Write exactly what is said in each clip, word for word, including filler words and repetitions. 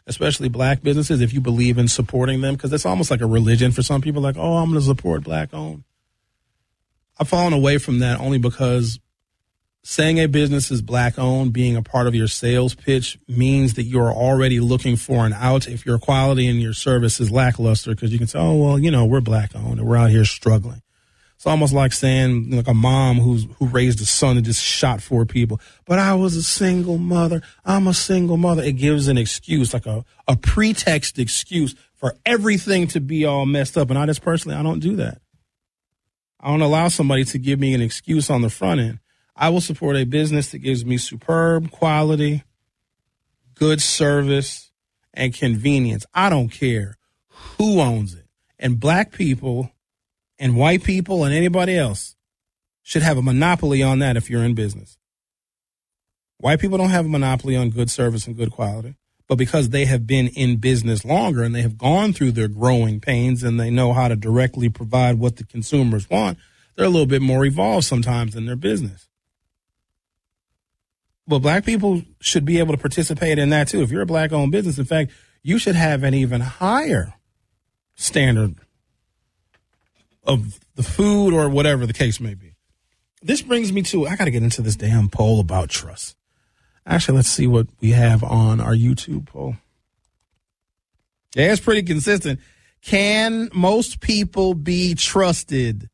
especially black businesses, if you believe in supporting them, because it's almost like a religion for some people, like, oh, I'm going to support black-owned. I've fallen away from that only because saying a business is black-owned, being a part of your sales pitch, means that you're already looking for an out if your quality and your service is lackluster, because you can say, oh, well, you know, we're black-owned and we're out here struggling. It's almost like saying, like a mom who's who raised a son and just shot four people. But I was a single mother. I'm a single mother. It gives an excuse, like a, a pretext excuse for everything to be all messed up. And I just personally, I don't do that. I don't allow somebody to give me an excuse on the front end. I will support a business that gives me superb quality, good service, and convenience. I don't care who owns it. And black people and white people and anybody else should have a monopoly on that if you're in business. White people don't have a monopoly on good service and good quality, but because they have been in business longer and they have gone through their growing pains and they know how to directly provide what the consumers want, they're a little bit more evolved sometimes in their business. But black people should be able to participate in that too. If you're a black-owned business, in fact, you should have an even higher standard of the food or whatever the case may be. This brings me to, I got to get into this damn poll about trust. Actually, let's see what we have on our YouTube poll. Yeah, it's pretty consistent. Can most people be trusted?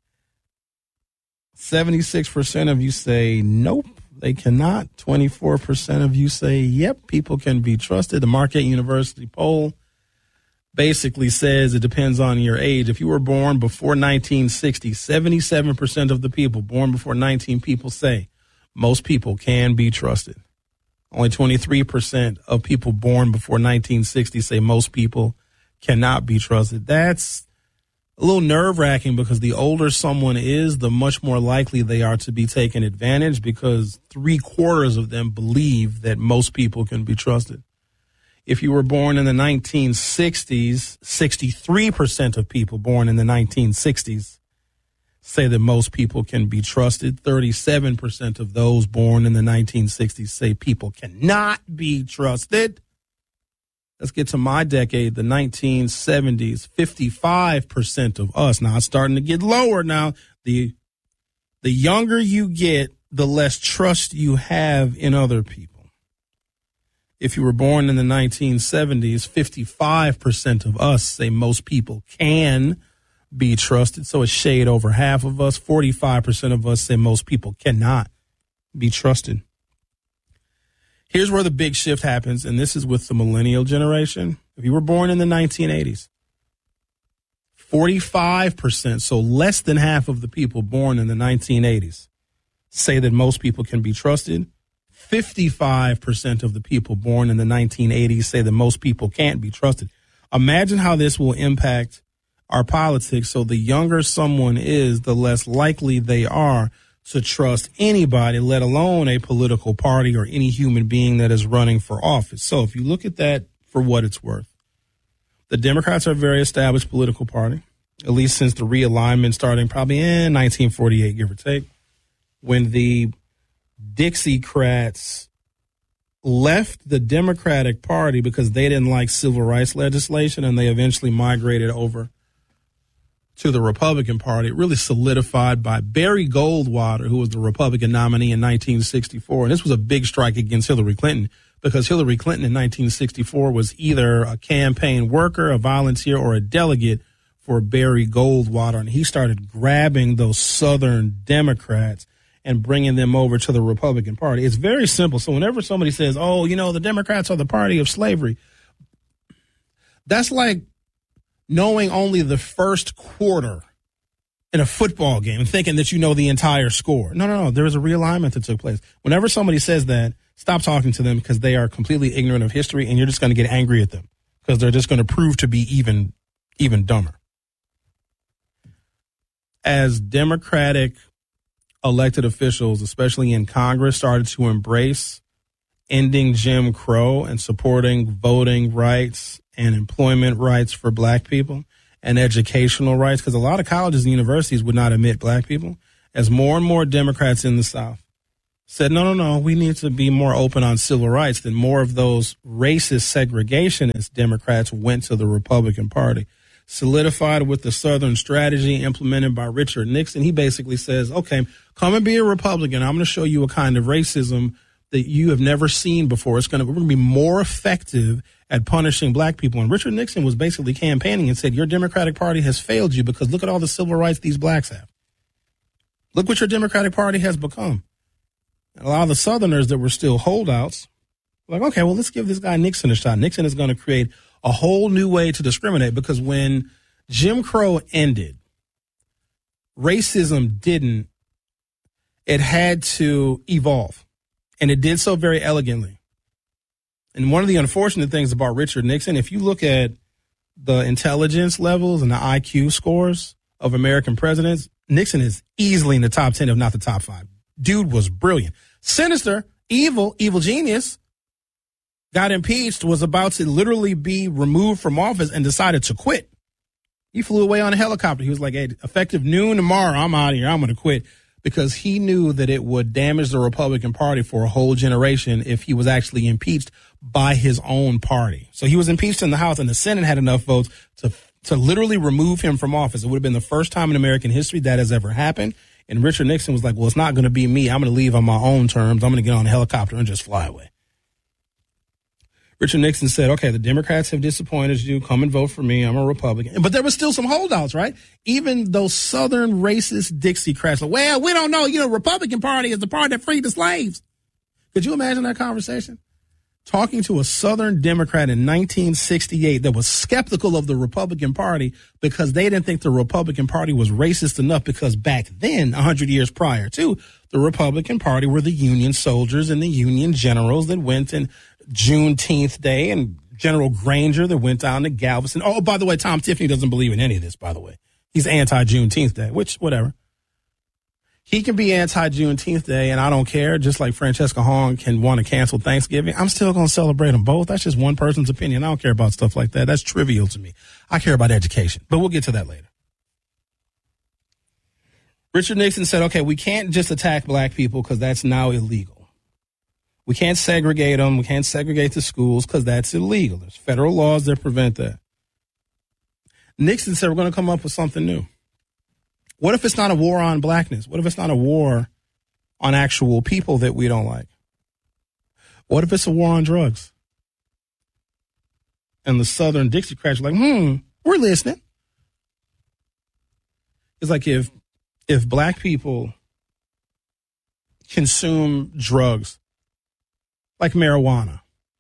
seventy-six percent of you say nope, they cannot. twenty-four percent of you say yep, people can be trusted. The Marquette University poll basically says it depends on your age. If you were born before nineteen sixty, seventy-seven percent of the people born before nineteen people say most people can be trusted. Only twenty-three percent of people born before nineteen sixty say most people cannot be trusted. That's a little nerve-wracking because the older someone is, the much more likely they are to be taken advantage, because three quarters of them believe that most people can be trusted. If you were born in the nineteen sixties, sixty-three percent of people born in the nineteen sixties say that most people can be trusted. thirty-seven percent of those born in the nineteen sixties say people cannot be trusted. Let's get to my decade, the nineteen seventies. fifty-five percent of us, now it's starting to get lower now. The, the younger you get, the less trust you have in other people. If you were born in the nineteen seventies, fifty-five percent of us say most people can be trusted. So a shade over half of us. forty-five percent of us say most people cannot be trusted. Here's where the big shift happens, and this is with the millennial generation. If you were born in the nineteen eighties, forty-five percent, so less than half of the people born in the nineteen eighties, say that most people can be trusted. fifty-five percent of the people born in the nineteen eighties say that most people can't be trusted. Imagine how this will impact our politics. So the younger someone is, the less likely they are to trust anybody, let alone a political party or any human being that is running for office. So if you look at that for what it's worth, the Democrats are a very established political party, at least since the realignment starting probably in nineteen forty-eight, give or take, when the Dixiecrats left the Democratic Party because they didn't like civil rights legislation, and they eventually migrated over to the Republican Party. It really solidified by Barry Goldwater, who was the Republican nominee in nineteen sixty-four. And this was a big strike against Hillary Clinton, because Hillary Clinton in nineteen sixty-four was either a campaign worker, a volunteer, or a delegate for Barry Goldwater. And he started grabbing those Southern Democrats and bringing them over to the Republican Party. It's very simple. So whenever somebody says, oh, you know, the Democrats are the party of slavery, that's like knowing only the first quarter in a football game and thinking that you know the entire score. No, no, no. There was a realignment that took place. Whenever somebody says that, stop talking to them, because they are completely ignorant of history, and you're just going to get angry at them because they're just going to prove to be even, even dumber. As Democratic elected officials, especially in Congress, started to embrace ending Jim Crow and supporting voting rights and employment rights for black people and educational rights, because a lot of colleges and universities would not admit black people. As more and more Democrats in the South said, no, no, no, we need to be more open on civil rights. Then more of those racist segregationist Democrats went to the Republican Party. Solidified with the Southern strategy implemented by Richard Nixon. He basically says, okay, come and be a Republican. I'm going to show you a kind of racism that you have never seen before. It's going to, we're going to be more effective at punishing black people. And Richard Nixon was basically campaigning and said, your Democratic Party has failed you because look at all the civil rights these blacks have. Look what your Democratic Party has become. And a lot of the Southerners that were still holdouts were like, okay, well, let's give this guy Nixon a shot. Nixon is going to create a whole new way to discriminate, because when Jim Crow ended, racism didn't. It had to evolve, and it did so very elegantly. And one of the unfortunate things about Richard Nixon, if you look at the intelligence levels and the I Q scores of American presidents, Nixon is easily in the top ten, if not the top five. Dude was brilliant. Sinister, evil, evil genius. Got impeached, was about to literally be removed from office, and decided to quit. He flew away on a helicopter. He was like, hey, effective noon tomorrow, I'm out of here. I'm going to quit, because he knew that it would damage the Republican Party for a whole generation if he was actually impeached by his own party. So he was impeached in the House, and the Senate had enough votes to to literally remove him from office. It would have been the first time in American history that has ever happened. And Richard Nixon was like, well, it's not going to be me. I'm going to leave on my own terms. I'm going to get on a helicopter and just fly away. Richard Nixon said, okay, the Democrats have disappointed you. Come and vote for me. I'm a Republican. But there were still some holdouts, right? Even those Southern racist Dixiecrats, like, well, we don't know. You know, Republican Party is the party that freed the slaves. Could you imagine that conversation? Talking to a Southern Democrat in nineteen sixty-eight that was skeptical of the Republican Party because they didn't think the Republican Party was racist enough, because back then, one hundred years prior to, the Republican Party were the Union soldiers and the Union generals that went and Juneteenth Day, and General Granger that went down to Galveston. Oh, by the way, Tom Tiffany doesn't believe in any of this, by the way. He's anti-Juneteenth Day, which, whatever. He can be anti-Juneteenth Day, and I don't care, just like Francesca Hong can want to cancel Thanksgiving. I'm still going to celebrate them both. That's just one person's opinion. I don't care about stuff like that. That's trivial to me. I care about education, but we'll get to that later. Richard Nixon said, okay, we can't just attack black people because that's now illegal. We can't segregate them. We can't segregate the schools because that's illegal. There's federal laws that prevent that. Nixon said, we're going to come up with something new. What if it's not a war on blackness? What if it's not a war on actual people that we don't like? What if it's a war on drugs? And the Southern Dixiecrats are like, hmm, we're listening. It's like if if black people consume drugs like marijuana,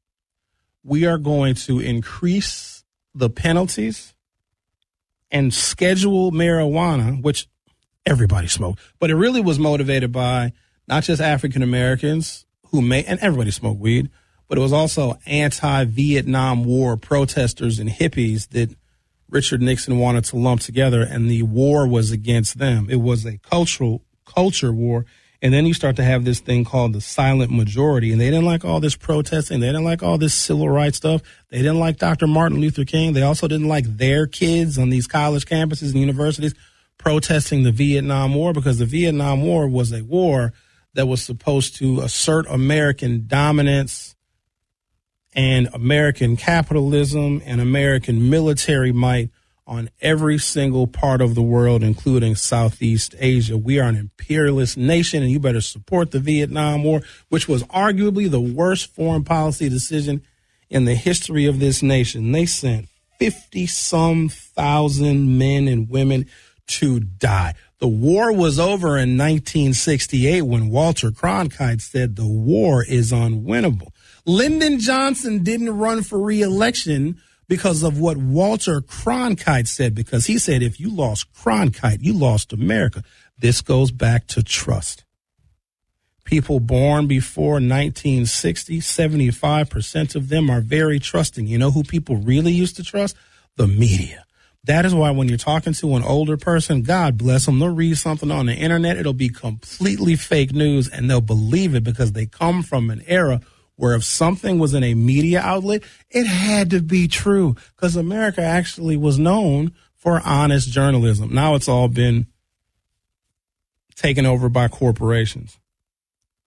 we are going to increase the penalties and schedule marijuana, which everybody smoked, but it really was motivated by not just African Americans who may, and everybody smoked weed, but it was also anti-Vietnam War protesters and hippies that Richard Nixon wanted to lump together, and the war was against them. It was a cultural culture war. And then you start to have this thing called the silent majority, and they didn't like all this protesting. They didn't like all this civil rights stuff. They didn't like Doctor Martin Luther King. They also didn't like their kids on these college campuses and universities protesting the Vietnam War, because the Vietnam War was a war that was supposed to assert American dominance and American capitalism and American military might on every single part of the world, including Southeast Asia. We are an imperialist nation, and you better support the Vietnam War, which was arguably the worst foreign policy decision in the history of this nation. They sent fifty-some thousand men and women to die. The war was over in nineteen sixty-eight when Walter Cronkite said the war is unwinnable. Lyndon Johnson didn't run for re-election because of what Walter Cronkite said, because he said, if you lost Cronkite, you lost America. This goes back to trust. People born before nineteen sixty, seventy-five percent of them are very trusting. You know who people really used to trust? The media. That is why when you're talking to an older person, God bless them, they'll read something on the internet. It'll be completely fake news, and they'll believe it because they come from an era where if something was in a media outlet, it had to be true, because America actually was known for honest journalism. Now it's all been taken over by corporations.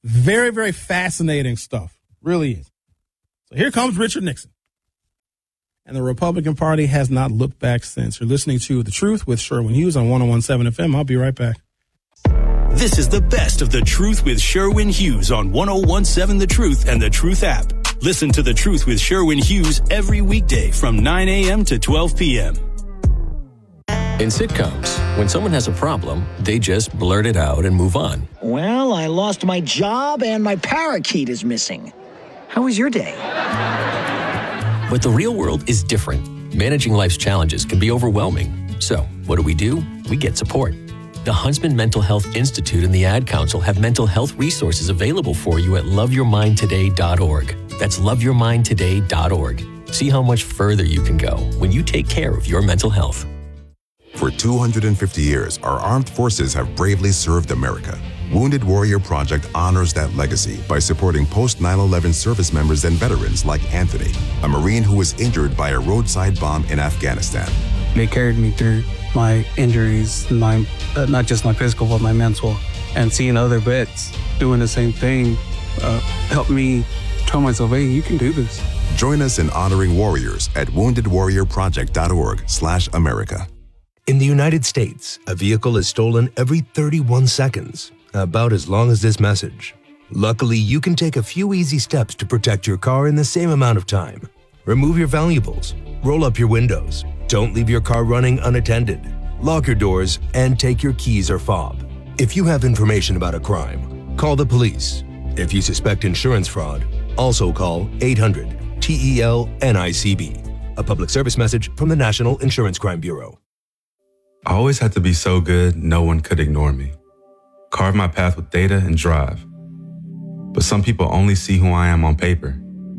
Very, very fascinating stuff. Really is. So here comes Richard Nixon. And the Republican Party has not looked back since. You're listening to The Truth with Sherwin Hughes on one oh one point seven F M. I'll be right back. This is the best of The Truth with Sherwin Hughes on one oh one point seven The Truth and The Truth app. Listen to The Truth with Sherwin Hughes every weekday from nine a.m. to twelve p.m. In sitcoms, when someone has a problem, they just blurt it out and move on. Well, I lost my job and my parakeet is missing. How was your day? But the real world is different. Managing life's challenges can be overwhelming. So, what do we do? We get support. The Huntsman Mental Health Institute and the Ad Council have mental health resources available for you at love your mind today dot org. That's love your mind today dot org. See how much further you can go when you take care of your mental health. For two hundred fifty years, our armed forces have bravely served America. Wounded Warrior Project honors that legacy by supporting post nine eleven service members and veterans like Anthony, a Marine who was injured by a roadside bomb in Afghanistan. They carried me through my injuries, my uh, not just my physical, but my mental. And seeing other vets doing the same thing uh, helped me tell myself, hey, you can do this. Join us in honoring warriors at wounded warrior project dot org slash America. In the United States, a vehicle is stolen every thirty-one seconds, about as long as this message. Luckily, you can take a few easy steps to protect your car in the same amount of time. Remove your valuables, roll up your windows, don't leave your car running unattended, lock your doors, and take your keys or fob. If you have information about a crime, call the police. If you suspect insurance fraud, also call eight hundred T E L N I C B. A public service message from the National Insurance Crime Bureau. I always had to be so good, no one could ignore me. Carve my path with data and drive. But some people only see who I am on paper.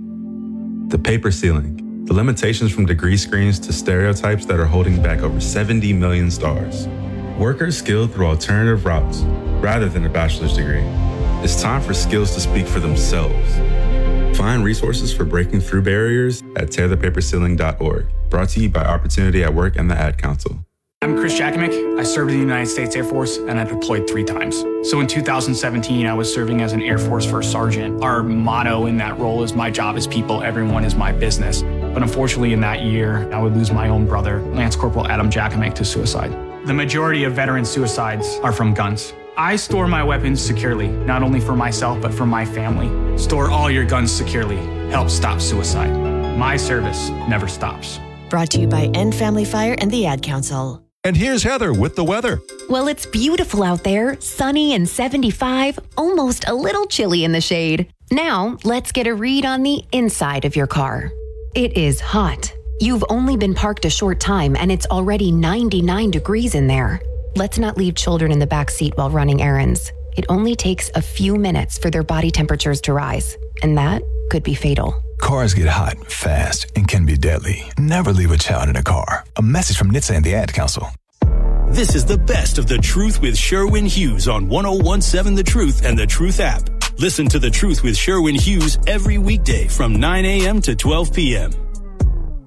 The paper ceiling, the limitations from degree screens to stereotypes that are holding back over seventy million stars. Workers skilled through alternative routes rather than a bachelor's degree. It's time for skills to speak for themselves. Find resources for breaking through barriers at tear the paper ceiling dot org. Brought to you by Opportunity at Work and the Ad Council. I'm Chris Jakimick. I served in the United States Air Force and I deployed three times. So in two thousand seventeen, I was serving as an Air Force First Sergeant. Our motto in that role is my job is people, everyone is my business. But unfortunately in that year, I would lose my own brother, Lance Corporal Adam Jakimick, to suicide. The majority of veteran suicides are from guns. I store my weapons securely, not only for myself, but for my family. Store all your guns securely. Help stop suicide. My service never stops. Brought to you by End Family Fire and the Ad Council. And here's Heather with the weather. Well, it's beautiful out there, sunny and seventy-five, almost a little chilly in the shade. Now, let's get a read on the inside of your car. It is hot. You've only been parked a short time and it's already ninety-nine degrees in there. Let's not leave children in the back seat while running errands. It only takes a few minutes for their body temperatures to rise, and that could be fatal. Cars get hot fast and can be deadly. Never leave a child in a car. A message from N H T S A and the Ad Council. This is the best of The Truth with Sherwin Hughes on one oh one point seven The Truth and The Truth app. Listen to The Truth with Sherwin Hughes every weekday from nine a.m. to twelve p.m.